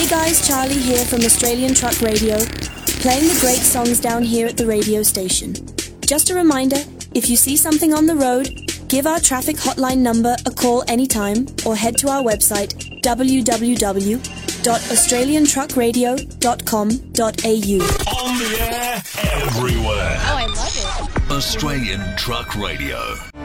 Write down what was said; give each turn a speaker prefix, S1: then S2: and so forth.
S1: guys, Charlie here from Australian Truck Radio, playing the great songs down here at the radio station. Just a reminder, if you see something on the road, give our traffic hotline number a call anytime or head to our website www.australiantruckradio.com.au.
S2: On the air, everywhere.
S3: Oh, I love it.
S2: Australian Truck Radio.